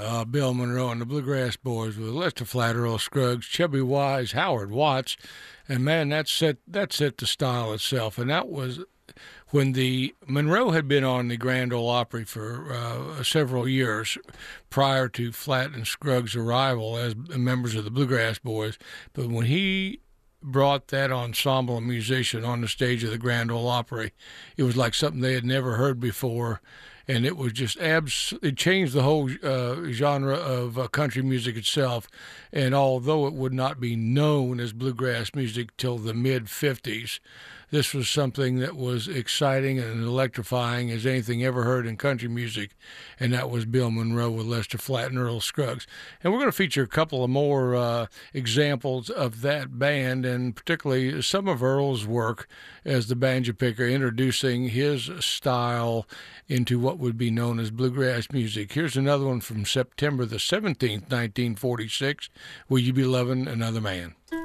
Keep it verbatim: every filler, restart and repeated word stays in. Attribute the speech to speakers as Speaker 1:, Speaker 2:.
Speaker 1: Uh, Bill Monroe and the Bluegrass Boys with Lester Flatt, Earl Scruggs, Chubby Wise, Howard Watts, and man, that set that set the style itself. And that was when the Monroe had been on the Grand Ole Opry for uh, several years prior to Flatt and Scruggs' arrival as members of the Bluegrass Boys. But when he brought that ensemble of musicians on the stage of the Grand Ole Opry, it was like something they had never heard before. And it was just abs. It changed the whole uh, genre of uh, country music itself. And although it would not be known as bluegrass music till the mid fifties, this was something that was exciting and electrifying as anything ever heard in country music, and that was Bill Monroe with Lester Flatt and Earl Scruggs. And we're going to feature a couple of more uh, examples of that band, and particularly some of Earl's work as the banjo picker, introducing his style into what would be known as bluegrass music. Here's another one from September the seventeenth, nineteen forty-six, Will You Be Loving Another Man?